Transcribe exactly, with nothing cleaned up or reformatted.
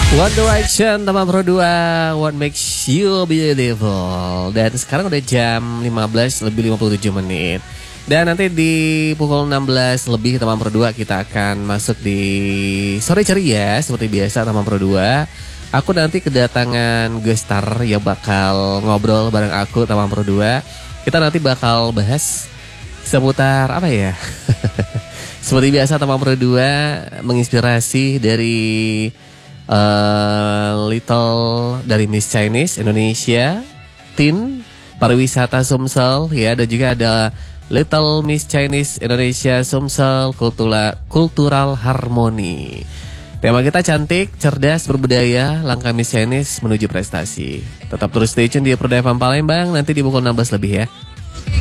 One Direction Taman Pro dua, What Makes You Beautiful. Dan sekarang udah jam lima belas lebih lima puluh tujuh menit. Dan nanti di pukul enam belas lebih Taman Pro dua kita akan masuk di Sore Ceria. Seperti biasa Taman Pro dua, aku nanti kedatangan gestar yang bakal ngobrol bareng aku Taman Pro dua. Kita nanti bakal bahas seputar apa ya? Seperti biasa Taman Pro dua menginspirasi dari Uh, Little dari Miss Chinese Indonesia, Tin Pariwisata Sumsel ya, dan juga ada Little Miss Chinese Indonesia Sumsel Kultura, Kultural Harmony. Tema kita cantik, cerdas, berbudaya, langkah Miss Chinese menuju prestasi. Tetap terus stay tune di Pro F M Palembang nanti di pukul enam belas lebih ya.